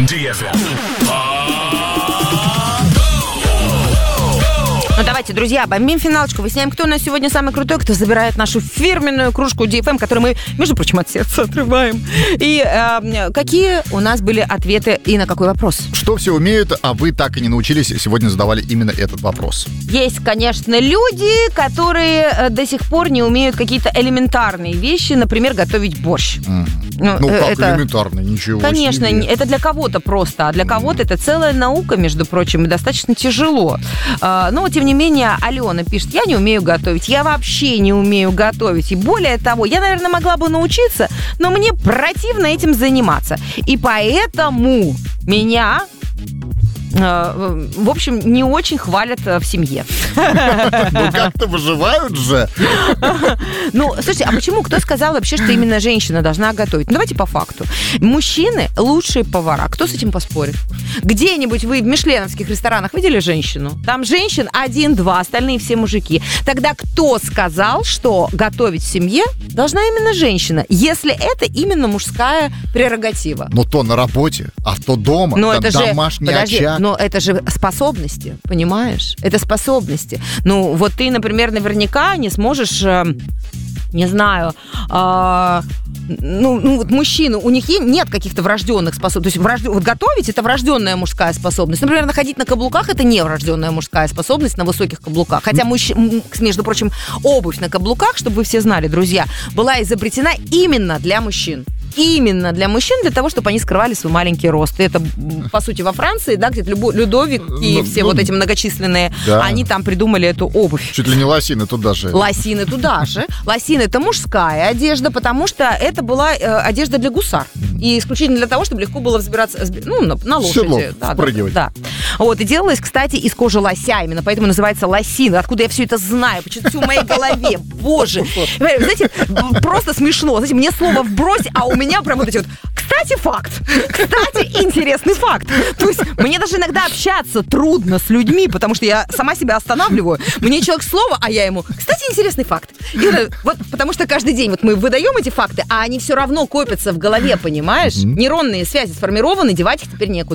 on DFM. Ну, давайте, друзья, бомбим финалочку. Выясняем, кто у нас сегодня самый крутой, кто забирает нашу фирменную кружку DFM, которую мы, между прочим, от сердца отрываем. И какие у нас были ответы и на какой вопрос? Что все умеют, а вы так и не научились, сегодня задавали именно этот вопрос. Есть, конечно, люди, которые до сих пор не умеют какие-то элементарные вещи, например, готовить борщ. Ну, как элементарно, ничего конечно, себе. это для кого-то просто, а для кого-то это целая наука, между прочим, и достаточно тяжело. Но, тем не менее, Алена пишет: я не умею готовить, я вообще не умею готовить. И более того, я, наверное, могла бы научиться, но мне противно этим заниматься. И поэтому меня... в общем, не очень хвалят в семье. Ну, как-то выживают же. Ну, слушайте, а почему? Кто сказал вообще, что именно женщина должна готовить? Ну, давайте по факту. Мужчины лучшие повара. Кто с этим поспорит? Где-нибудь вы в мишленовских ресторанах видели женщину? Там женщин 1-2, остальные все мужики. Тогда кто сказал, что готовить в семье должна именно женщина, если это именно мужская прерогатива? Ну, то на работе, а то дома. Но там это же, домашний подожди, очаг. но это же способности, понимаешь? Это способности. Ну, вот ты, например, наверняка не сможешь... не знаю, вот мужчины, у них нет каких-то врожденных способностей. То есть вот готовить — это врожденная мужская способность. Например, находить на каблуках — это не врожденная мужская способность на высоких каблуках. Хотя, между прочим, обувь на каблуках, чтобы вы все знали, друзья, была изобретена именно для мужчин. Именно для мужчин, для того, чтобы они скрывали свой маленький рост. И это, по сути, во Франции, да, где-то Людовик и все вот эти многочисленные, да. Они там придумали эту обувь. Чуть ли не лосины туда же. Лосины туда же. Лосины — это мужская одежда, потому что это была одежда для гусар. И исключительно для того, чтобы легко было взбираться на лошади. Седло, да, впрыгивать. Да. Вот, и делалось, кстати, из кожи лося. Именно поэтому называется лосина. Откуда я все это знаю? Почему все в моей голове? Боже. Знаете, просто смешно. Знаете, мне слово вбрось, а у меня прям вот эти вот... Кстати, факт. Кстати, интересный факт. То есть мне даже иногда общаться трудно с людьми, потому что я сама себя останавливаю. Мне человек слово, а я ему: кстати, интересный факт. И вот, потому что каждый день вот мы выдаем эти факты, а они все равно копятся в голове, понимаешь? Нейронные связи сформированы, девать их теперь некуда.